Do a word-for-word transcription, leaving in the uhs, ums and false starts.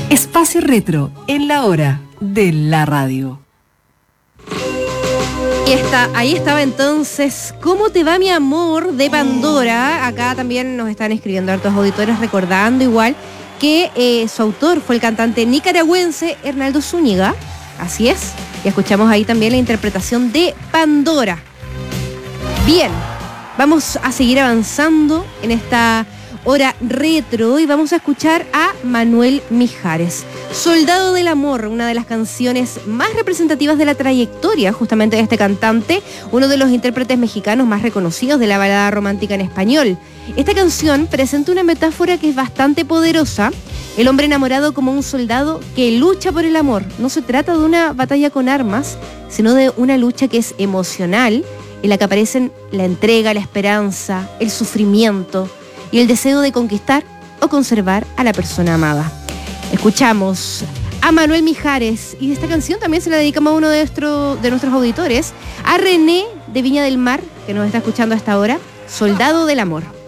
Espacio Retro en la hora de la radio. Y está, ahí estaba entonces ¿Cómo te va mi amor? De Pandora. Acá también nos están escribiendo hartos auditores recordando igual que eh, su autor fue el cantante nicaragüense Hernaldo Zúñiga. Así es. Y escuchamos ahí también la interpretación de Pandora. Bien, vamos a seguir avanzando en esta hora retro y vamos a escuchar a Manuel Mijares. Soldado del Amor, una de las canciones más representativas de la trayectoria justamente de este cantante, uno de los intérpretes mexicanos más reconocidos de la balada romántica en español. Esta canción presenta una metáfora que es bastante poderosa. El hombre enamorado como un soldado que lucha por el amor. No se trata de una batalla con armas, sino de una lucha que es emocional, en la que aparecen la entrega, la esperanza, el sufrimiento y el deseo de conquistar o conservar a la persona amada. Escuchamos a Manuel Mijares y esta canción también se la dedicamos a uno de, nuestro, de nuestros auditores, a René de Viña del Mar, que nos está escuchando hasta ahora, Soldado del Amor.